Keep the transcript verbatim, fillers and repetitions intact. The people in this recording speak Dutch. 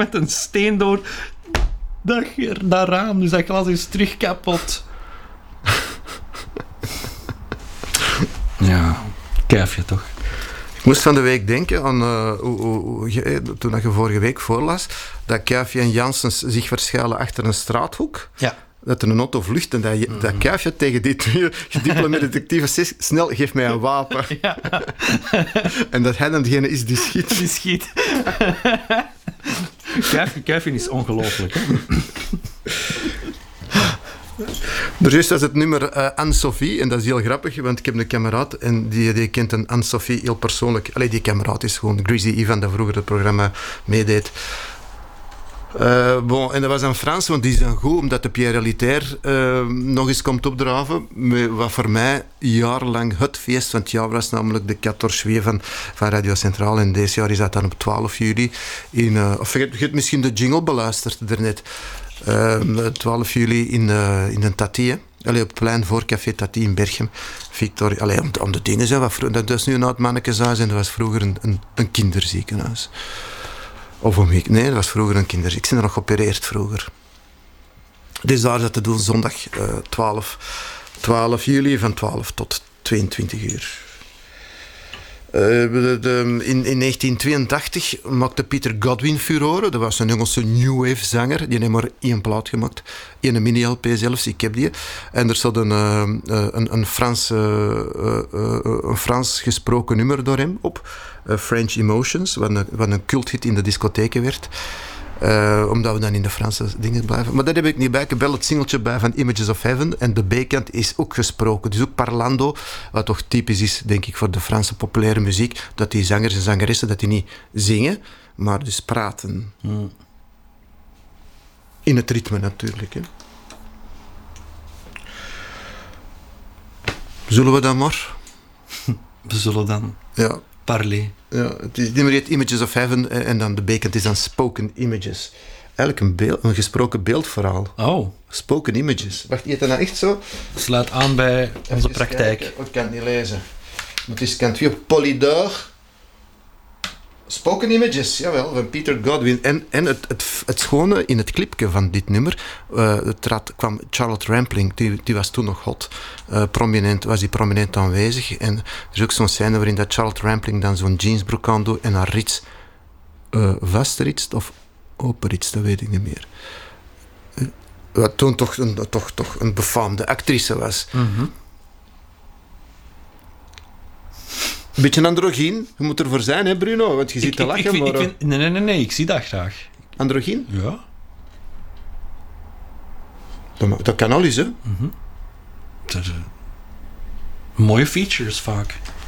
met een steen door dat, dat raam. Dus dat glas is terug kapot. Ja, kuifje toch. Ik moest van de week denken aan, uh, hoe, hoe, hoe, je, toen je vorige week voorlas, dat Kuifje en Janssens zich verschuilen achter een straathoek. Ja. Dat er een auto vlucht en dat, je, mm. dat Kuifje tegen die twee gediplomeerde detectives zegt, snel, geef mij een wapen. Ja. En dat hij dan degene is die schiet. Die schiet. Kuifje, Kuifje is ongelooflijk. Hè? Er is dus het nummer uh, Anne-Sophie, en dat is heel grappig, want ik heb een kameraad en die, die kent een Anne-Sophie heel persoonlijk. Allee, die kameraad is gewoon Greasy Ivan, dat vroeger het programma meedeed. Uh, bon, en dat was een Frans, want die is dan goed, omdat de Pierre Elitaire uh, nog eens komt opdraven. Met wat voor mij jarenlang het feest van het jaar was, namelijk de quatorze juillet van, van Radio Centraal. En deze jaar is dat dan op twaalf juli. In, uh, of je hebt misschien de jingle beluisterd daarnet. Uh, twaalf juli in, uh, in een Tati, allee, op het plein voor Café Tati in Berchem. Victor, allee, om, om de dingen zijn, wat vroeger, dat is nu een oud mannekeshuis en dat was vroeger een, een, een kinderziekenhuis. Of om ik, nee, dat was vroeger een kinder. Ik ben er nog geopereerd vroeger. Dus daar zat te doen zondag uh, twaalf juli van twaalf tot tweeëntwintig uur. Uh, de, de, in, in negentien tweeëntachtig maakte Peter Godwin furoren. Dat was een Engelse new wave zanger. Die heeft maar één plaat gemaakt. Eén mini-L P zelfs, ik heb die. En er zat een, uh, een, een, Frans, uh, uh, uh, een Frans gesproken nummer door hem op. Uh, French Emotions, wat een, wat een culthit in de discotheken werd. Uh, omdat we dan in de Franse dingen blijven. Maar dat heb ik niet bij. Ik heb wel het singeltje bij van Images of Heaven. En de B-kant is ook gesproken. Dus ook parlando. Wat toch typisch is, denk ik, voor de Franse populaire muziek. Dat die zangers en zangeressen, dat die niet zingen, maar dus praten. Hmm. In het ritme natuurlijk. Hè. Zullen we dan maar? We zullen dan... Ja. Parler. Ja, het is nummer heet Images of Heaven en dan de B-kant is dan Spoken Images. Eigenlijk een, beeld, een gesproken beeldverhaal. Oh. Spoken Images. Wacht, heet dat nou echt zo? Sluit aan bij onze Even praktijk. Kijken. Ik kan het niet lezen. Het is kant twee Polydor. Spoken Images, jawel, van Peter Godwin. En, en het, het, het schone in het clipje van dit nummer, uh, het trad, kwam Charlotte Rampling, die, die was toen nog hot. Uh, prominent, was die prominent aanwezig. En er is ook zo'n scène waarin dat Charlotte Rampling dan zo'n jeansbroek aan doet en haar rits uh, vastritst of openritst, dat weet ik niet meer. Uh, wat toen toch een, toch, toch een befaamde actrice was. Mm-hmm. Een beetje androgyn. Je moet ervoor zijn, hè Bruno? Want je zit ik, te ik, lachen. ik vind, maar... ik vind, nee, nee, nee, nee, ik zie dat graag. Androgyn? Ja. Dat, dat kan al eens, hè? Mm-hmm. Dat, uh, mooie features vaak.